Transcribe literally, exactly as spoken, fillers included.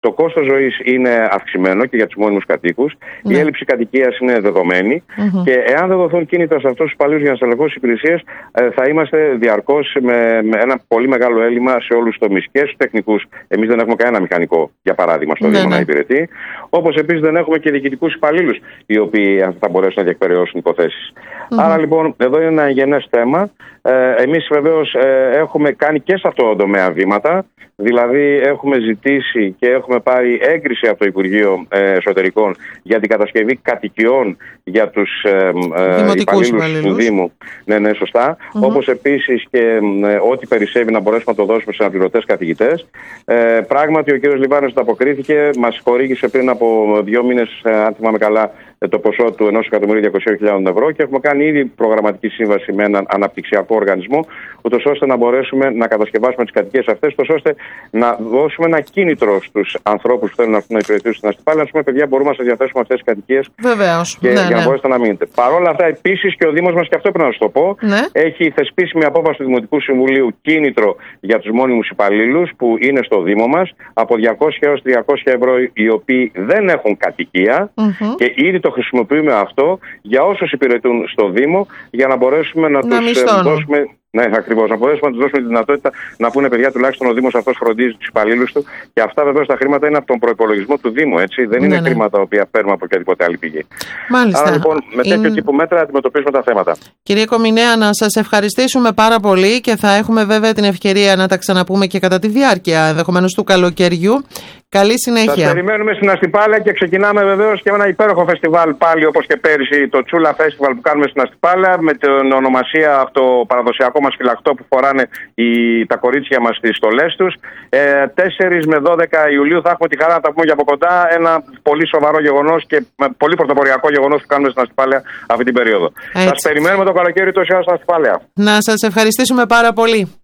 Το κόστος ζωής είναι αυξημένο και για τους μόνιμους κατοίκους. Ναι. Η έλλειψη κατοικίας είναι δεδομένη. Mm-hmm. Και εάν δεν δοθούν κίνητρα σε αυτούς τους υπαλλήλους για να στελεχώσουν υπηρεσίες, θα είμαστε διαρκώς με, με ένα πολύ μεγάλο έλλειμμα σε όλους τους τομείς. Και στους τεχνικούς, εμείς δεν έχουμε κανένα μηχανικό, για παράδειγμα, στο ναι, Δήμο ναι. να υπηρετεί. Όπως επίσης δεν έχουμε και διοικητικούς υπαλλήλους, οι οποίοι θα μπορέσουν να διεκπεραιώσουν υποθέσεις. Mm-hmm. Άρα λοιπόν, εδώ είναι ένα εγγενές θέμα. Ε, εμείς βεβαίως ε, έχουμε κάνει και σε αυτό το τομέα βήματα. Δηλαδή έχουμε ζητήσει και έχουμε πάρει έγκριση από το Υπουργείο ε, Εσωτερικών για την κατασκευή κατοικιών για τους ε, ε, υπαλλήλους του Δήμου. Ναι, ναι, σωστά. Mm-hmm. Όπως επίσης και ε, ό,τι περισσεύει να μπορέσουμε να το δώσουμε σε αναπληρωτές καθηγητές. Ε, πράγματι ο κ. Λιβάνος αποκρίθηκε, μας χορήγησε πριν από δύο μήνες, αν θυμάμαι καλά, το ποσό του ενός εκατομμυρίου διακοσίων χιλιάδων ευρώ και έχουμε κάνει ήδη προγραμματική σύμβαση με έναν αναπτυξιακό οργανισμό, ούτως ώστε να μπορέσουμε να κατασκευάσουμε τις κατοικίες αυτές, ούτως ώστε να δώσουμε ένα κίνητρο στους ανθρώπους που θέλουν να υπηρετήσουν στην Αστυπάλαια. Να πούμε, παιδιά, μπορούμε να σας διαθέσουμε αυτές τις κατοικίες. Βεβαίως. Και ναι, για ναι. να μπορέσετε να μείνετε. Παρ' όλα αυτά, επίσης και ο Δήμος μας, και αυτό πρέπει να σας το πω, ναι. έχει θεσπίσει μια απόφαση του Δημοτικού Συμβουλίου κίνητρο για τους μόνιμους υπαλλήλους που είναι στο Δήμο μας από διακόσια έως τριακόσια ευρώ, οι οποίοι δεν έχουν κατοικία mm-hmm. και ήδη το χρησιμοποιούμε αυτό για όσους υπηρετούν στο Δήμο για να μπορέσουμε να, να τους ε, δώσουμε. Ναι, ακριβώς. Να μπορέσουμε να τους δώσουμε τη δυνατότητα να πούνε, παιδιά, τουλάχιστον ο Δήμος αυτός φροντίζει τους υπαλλήλους του. Και αυτά βεβαίως τα χρήματα είναι από τον προϋπολογισμό του Δήμου, έτσι. Δεν ναι, είναι ναι. χρήματα τα οποία παίρνουμε από οποιαδήποτε άλλη πηγή. Μάλιστα. Άρα λοιπόν, με τέτοιο είναι... τύπου μέτρα αντιμετωπίζουμε τα θέματα. Κύριε Κομινέα, να σας ευχαριστήσουμε πάρα πολύ και θα έχουμε βέβαια την ευκαιρία να τα ξαναπούμε και κατά τη διάρκεια ενδεχομένως του καλοκαιριού. Καλή συνέχεια. Σας περιμένουμε στην Αστυπάλαια και ξεκινάμε βεβαίως και με ένα υπέροχο φεστιβάλ πάλι, όπως και πέρυσι, το Τσούλα Festival που κάνουμε στην Αστυπάλαια, με την ονομασία αυτό παραδοσιακό μας φυλακτό που φοράνε οι, τα κορίτσια μας στις στολές τους. Ε, τέσσερις με δώδεκα Ιουλίου θα έχουμε τη χαρά να τα πούμε για από κοντά. Ένα πολύ σοβαρό γεγονός και πολύ πρωτοποριακό γεγονός που κάνουμε στην Αστυπάλαια αυτή την περίοδο. Σας περιμένουμε το καλοκαίρι τόση ώρα στην Αστυπάλαια. Να σας ευχαριστήσουμε πάρα πολύ.